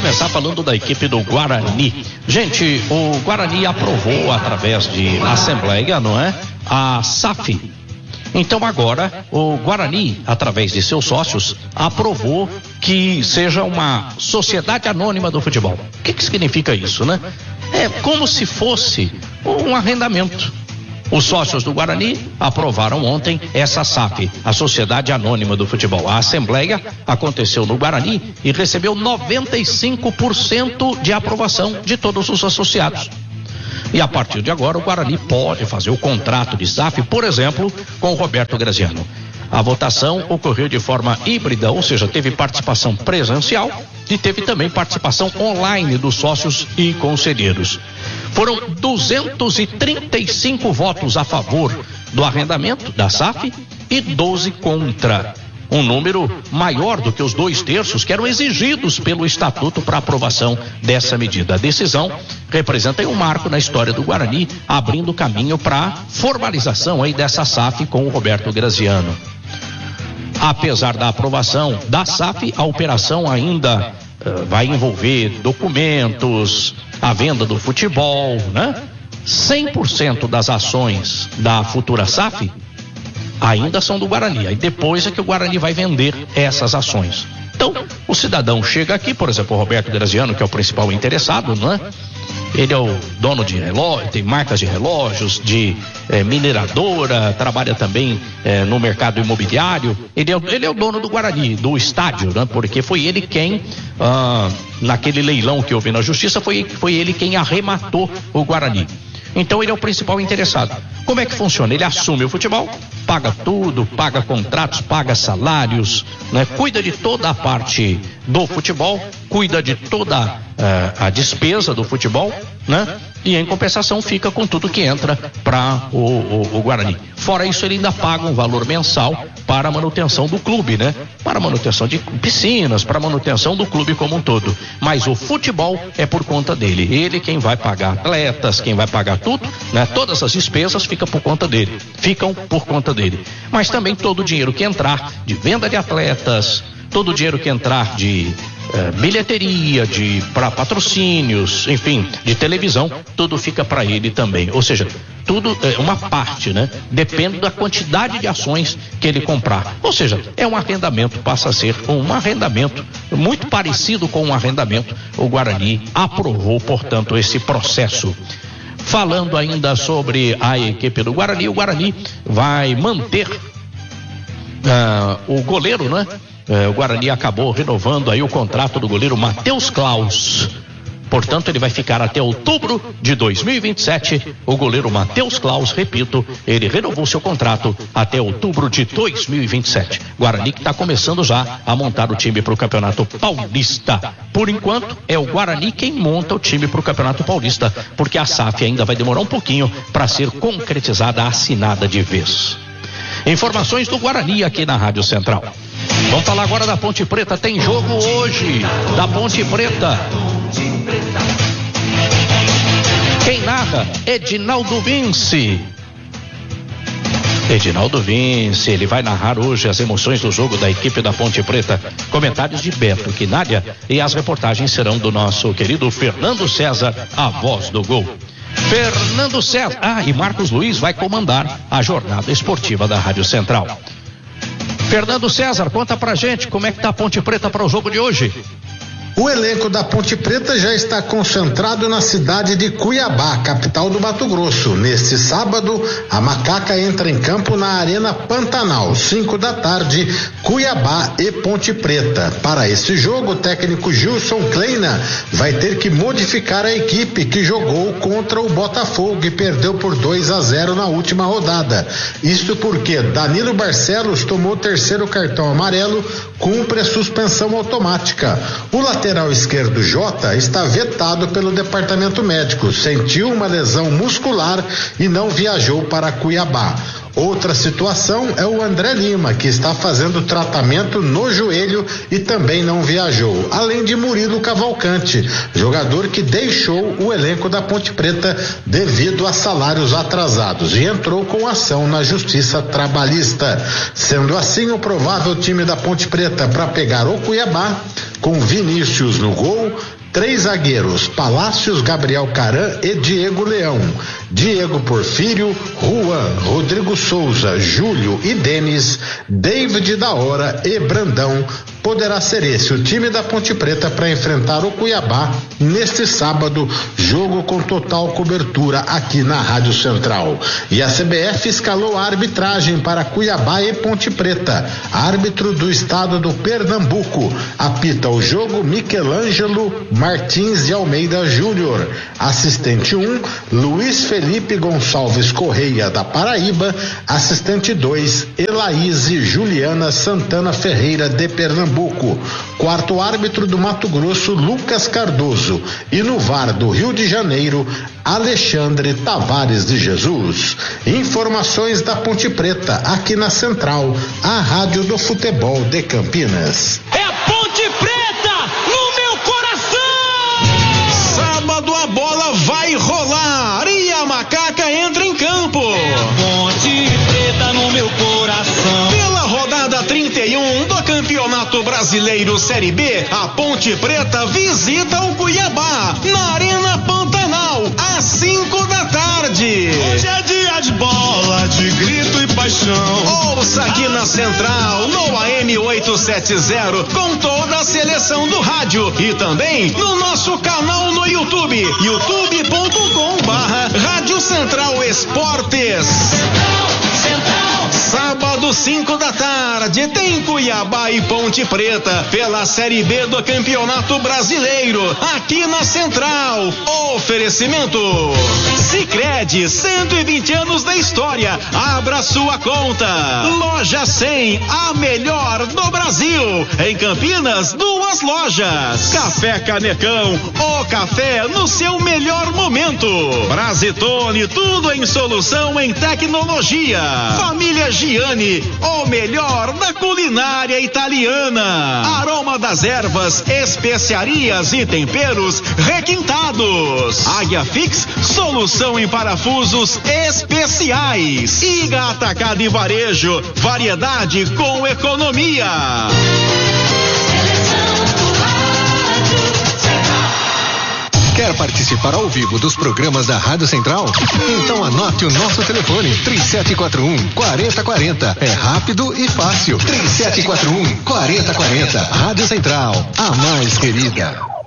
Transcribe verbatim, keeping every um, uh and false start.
começar falando da equipe do Guarani. Gente, o Guarani aprovou através de assembleia, não é? A S A F. Então agora o Guarani, através de seus sócios, aprovou que seja uma sociedade anônima do futebol. O que que significa isso, né? É como se fosse um arrendamento. Os sócios do Guarani aprovaram ontem essa S A F, a Sociedade Anônima do Futebol. A assembleia aconteceu no Guarani e recebeu noventa e cinco por cento de aprovação de todos os associados. E a partir de agora o Guarani pode fazer o contrato de S A F, por exemplo, com o Roberto Graziano. A votação ocorreu de forma híbrida, ou seja, teve participação presencial e teve também participação online dos sócios e conselheiros. Foram duzentos e trinta e cinco votos a favor do arrendamento da S A F e doze contra. Um número maior do que os dois terços que eram exigidos pelo estatuto para aprovação dessa medida. A decisão representa um marco na história do Guarani, abrindo caminho para a formalização aí dessa S A F com o Roberto Graziano. Apesar da aprovação da S A F, a operação ainda uh, vai envolver documentos, a venda do futebol, né? cem por cento das ações da futura S A F ainda são do Guarani. Aí depois é que o Guarani vai vender essas ações. Então, o cidadão chega aqui, por exemplo, o Roberto Graziano, que é o principal interessado, né? Ele é o dono de relógio, tem marcas de relógios, de eh, mineradora, trabalha também eh, no mercado imobiliário. Ele é, ele é o dono do Guarani, do estádio, né? Porque foi ele quem, ah, naquele leilão que houve na justiça, foi, foi ele quem arrematou o Guarani. Então ele é o principal interessado. Como é que funciona? Ele assume o futebol, paga tudo, paga contratos, paga salários, né? Cuida de toda a parte do futebol, cuida de toda uh, a despesa do futebol, né? E em compensação fica com tudo que entra para o, o, o Guarani. Fora isso, ele ainda paga um valor mensal para a manutenção do clube, né? Para a manutenção de piscinas, para a manutenção do clube como um todo. Mas o futebol é por conta dele. Ele quem vai pagar atletas, quem vai pagar tudo, né? Todas as despesas ficam por conta dele. Ficam por conta dele. Mas também todo o dinheiro que entrar de venda de atletas, todo o dinheiro que entrar de eh, bilheteria, de para patrocínios, enfim, de televisão, tudo fica para ele também. Ou seja, tudo é uma parte, né? Depende da quantidade de ações que ele comprar. Ou seja, é um arrendamento, passa a ser um arrendamento muito parecido com um arrendamento. O Guarani aprovou, portanto, esse processo. Falando ainda sobre a equipe do Guarani, o Guarani vai manter uh, o goleiro, né? Uh, o Guarani acabou renovando aí o contrato do goleiro Matheus Klaus. Portanto, ele vai ficar até outubro de dois mil e vinte e sete. O goleiro Matheus Klaus, repito, ele renovou seu contrato até outubro de dois mil e vinte e sete. Guarani que está começando já a montar o time para o Campeonato Paulista. Por enquanto, é o Guarani quem monta o time para o Campeonato Paulista, porque a S A F ainda vai demorar um pouquinho para ser concretizada, assinada de vez. Informações do Guarani aqui na Rádio Central. Vamos falar agora da Ponte Preta. Tem jogo hoje da Ponte Preta. Quem narra? Edinaldo Vince. Edinaldo Vince, ele vai narrar hoje as emoções do jogo da equipe da Ponte Preta. Comentários de Beto Quinalha e as reportagens serão do nosso querido Fernando César, a voz do gol. Fernando César. Ah, e Marcos Luiz vai comandar a jornada esportiva da Rádio Central. Fernando César, conta pra gente como é que tá a Ponte Preta para o jogo de hoje. O elenco da Ponte Preta já está concentrado na cidade de Cuiabá, capital do Mato Grosso. Neste sábado, a Macaca entra em campo na Arena Pantanal, cinco da tarde, Cuiabá e Ponte Preta. Para esse jogo, o técnico Gilson Kleina vai ter que modificar a equipe que jogou contra o Botafogo e perdeu por dois a zero na última rodada. Isso porque Danilo Barcelos tomou o terceiro cartão amarelo, cumpre a suspensão automática. O lateral esquerdo Jota está vetado pelo departamento médico, sentiu uma lesão muscular e não viajou para Cuiabá. Outra situação é o André Lima, que está fazendo tratamento no joelho e também não viajou, além de Murilo Cavalcante, jogador que deixou o elenco da Ponte Preta devido a salários atrasados e entrou com ação na Justiça Trabalhista. Sendo assim, o provável time da Ponte Preta para pegar o Cuiabá, com Vinícius no gol, Três zagueiros, Palácios, Gabriel Caran e Diego Leão. Diego Porfírio, Juan, Rodrigo Souza, Júlio e Denis, David da Hora e Brandão. Poderá ser esse o time da Ponte Preta para enfrentar o Cuiabá neste sábado, jogo com total cobertura aqui na Rádio Central. E a C B F escalou a arbitragem para Cuiabá e Ponte Preta. Árbitro do estado do Pernambuco. Apita o jogo Michelangelo Martins de Almeida Júnior. Assistente um, Luiz Felipe Gonçalves Correia da Paraíba. Assistente dois, Elaíse Juliana Santana Ferreira de Pernambuco. Quarto árbitro do Mato Grosso, Lucas Cardoso. E no V A R do Rio de Janeiro, Alexandre Tavares de Jesus. Informações da Ponte Preta, aqui na Central, a rádio do futebol de Campinas. É Ponte Preta no meu coração! Sábado a bola vai rolar e a Macaca entra em campo. É Ponte Preta no meu coração. Pela rodada trinta e um do Campeonato Brasileiro Série B, a Ponte Preta visita o Cuiabá na Arena Pantanal às cinco da tarde. Hoje é dia de bola, de grito e paixão. Ouça aqui na Central, no A M oitocentos e setenta, com toda a seleção do rádio e também no nosso canal no YouTube, youtube ponto com barra Rádio Central Esportes. Sábado, cinco da tarde, tem Cuiabá e Ponte Preta pela Série B do Campeonato Brasileiro, aqui na Central. Oferecimento Sicredi, cento e vinte anos da história. Abra sua conta. Loja cem, a melhor do Brasil. Em Campinas, duas lojas. Café Canecão, o café no seu melhor momento. Brasitone, tudo em solução em tecnologia. Família Giani, o melhor da culinária italiana. Aroma das ervas, especiarias e temperos requintados. Águia Fix, solução em parafusos especiais. Iga Atacado e Varejo, variedade com economia. Quer participar ao vivo dos programas da Rádio Central? Então anote o nosso telefone, três sete quatro um, quatro zero quatro zero. É rápido e fácil. três sete quatro um, quatro zero quatro zero. Rádio Central, a mais querida.